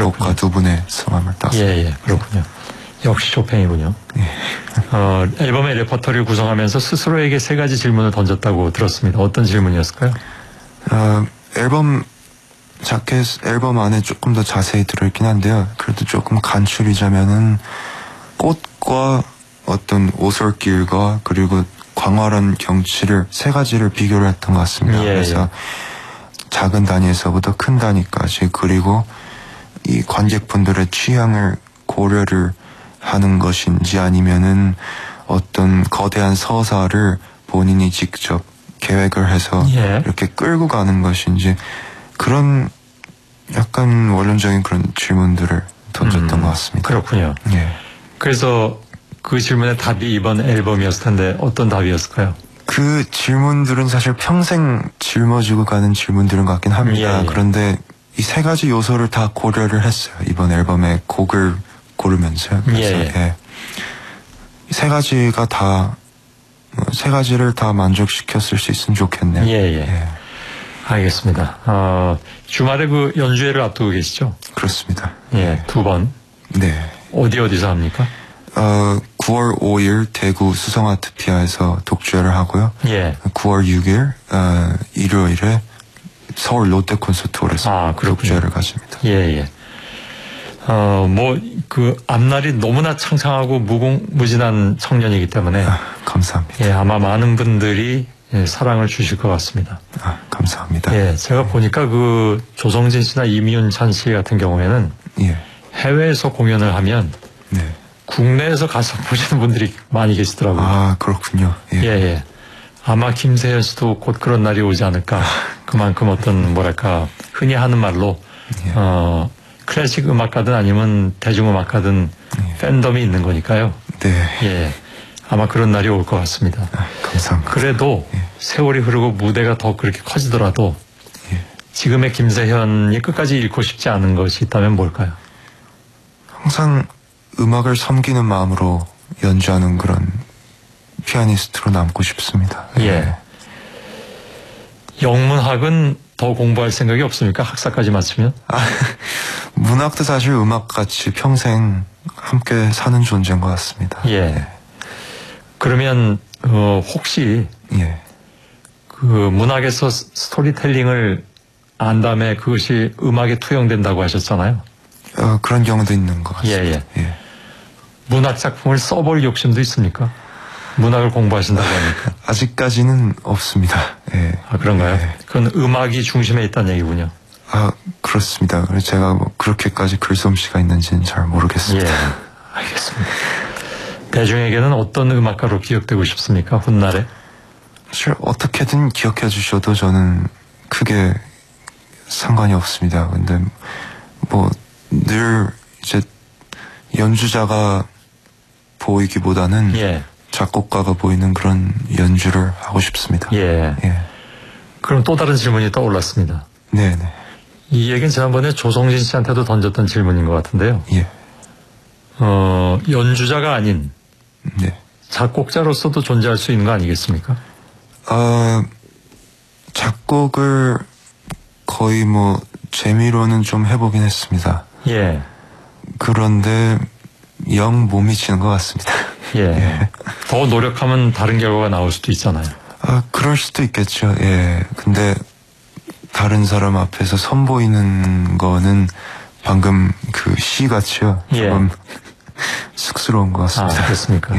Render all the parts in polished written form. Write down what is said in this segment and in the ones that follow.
작곡가 두 분의 성함을 땄습니다. 예, 그렇군요. 역시 쇼팽이군요. 예. 앨범의 레퍼토리를 구성하면서 스스로에게 3가지 질문을 던졌다고 들었습니다. 어떤 질문이었을까요? 앨범 자켓, 앨범 안에 조금 더 자세히 들어있긴 한데요. 그래도 조금 간추리자면은 꽃과 어떤 오솔길과 그리고 광활한 경치를 3가지를 비교를 했던 것 같습니다. 그래서 작은 단위에서부터 큰 단위까지, 그리고 이 관객분들의 취향을 고려를 하는 것인지 아니면은 어떤 거대한 서사를 본인이 직접 계획을 해서 이렇게 끌고 가는 것인지, 그런 약간 원론적인 그런 질문들을 던졌던 것 같습니다. 그렇군요. 예. 그래서 그 질문의 답이 이번 앨범이었을 텐데 어떤 답이었을까요? 그 질문들은 사실 평생 жил머지고 가는 질문들인 것 같긴 합니다. 그런데 이 3가지 요소를 다 고려를 했어요. 이번 앨범의 곡을 고르면서. 그래서 이 3가지가 다, 3가지를 다 만족시켰을 수 있으면 좋겠네요. 예. 알겠습니다. 주말에 그 연주회를 앞두고 계시죠? 그렇습니다. 예, 2번. 네. 어디서 합니까? 9월 5일 대구 수성아트피아에서 독주회를 하고요. 9월 6일 일요일에 서울 롯데콘서트홀에서 독주회를 가집니다. 그 앞날이 너무나 창창하고 무궁무진한 청년이기 때문에 감사합니다. 아마 많은 분들이 사랑을 주실 것 같습니다. 감사합니다. 제가 보니까 그 조성진 씨나 이미윤찬 씨 같은 경우에는 해외에서 공연을 하면 국내에서 가서 보시는 분들이 많이 계시더라고요. 그렇군요. 아마 김세현 씨도 곧 그런 날이 오지 않을까. 그만큼 어떤 뭐랄까 흔히 하는 말로 클래식 음악가든 아니면 대중음악가든 팬덤이 있는 거니까요. 아마 그런 날이 올 것 같습니다. 감사합니다. 그래도 세월이 흐르고 무대가 더 그렇게 커지더라도 지금의 김세현이 끝까지 잃고 싶지 않은 것이 있다면 뭘까요? 항상 음악을 섬기는 마음으로 연주하는 그런 피아니스트로 남고 싶습니다. 영문학은 더 공부할 생각이 없습니까? 학사까지 마치면? 문학도 사실 음악같이 평생 함께 사는 존재인 것 같습니다. 그러면 혹시 그 문학에서 스토리텔링을 안 다음에 그것이 음악에 투영된다고 하셨잖아요. 그런 경우도 있는 것 같습니다. 문학 작품을 써볼 욕심도 있습니까? 문학을 공부하신다고 하니까. 아직까지는 없습니다. 그런가요? 그건 음악이 중심에 있다는 얘기군요. 그렇습니다. 제가 그렇게까지 글솜씨가 있는지는 잘 모르겠습니다. 알겠습니다. 대중에게는 어떤 음악가로 기억되고 싶습니까? 훗날에? 사실 어떻게든 기억해 주셔도 저는 크게 상관이 없습니다. 근데 늘 이제 연주자가 보이기보다는 작곡가가 보이는 그런 연주를 하고 싶습니다. 그럼 또 다른 질문이 떠올랐습니다. 이 얘기는 지난번에 조성진 씨한테도 던졌던 질문인 것 같은데요. 연주자가 아닌 작곡자로서도 존재할 수 있는 거 아니겠습니까? 작곡을 거의 재미로는 좀 해보긴 했습니다. 그런데 영 못 미치는 것 같습니다. 더 노력하면 다른 결과가 나올 수도 있잖아요. 그럴 수도 있겠죠. 근데 다른 사람 앞에서 선보이는 거는 방금 그 시같이요. 조금 쑥스러운 것 같습니다. 그렇습니까?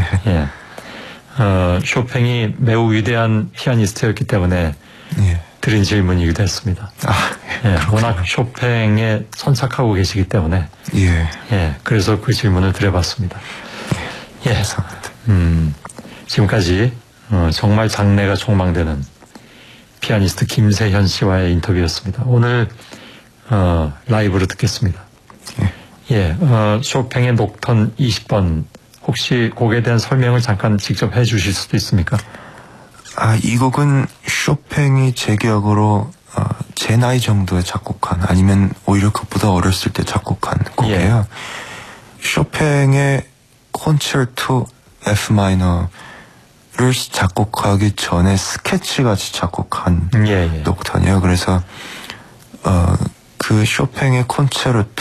쇼팽이 매우 위대한 피아니스트였기 때문에 드린 질문이기도 했습니다. 워낙 쇼팽에 선착하고 계시기 때문에 그래서 그 질문을 드려봤습니다. 감사합니다. 지금까지 정말 장래가 촉망되는 피아니스트 김세현 씨와의 인터뷰였습니다. 오늘 라이브로 듣겠습니다. 쇼팽의 녹턴 20번 혹시 곡에 대한 설명을 잠깐 직접 해주실 수도 있습니까? 이 곡은 쇼팽이 제 기억으로 제 나이 정도에 작곡한, 아니면 오히려 그보다 어렸을 때 작곡한 곡이에요. 쇼팽의 콘체르토 F 마이너를 작곡하기 전에 스케치같이 작곡한 녹턴이에요. 그래서 그 쇼팽의 콘체르토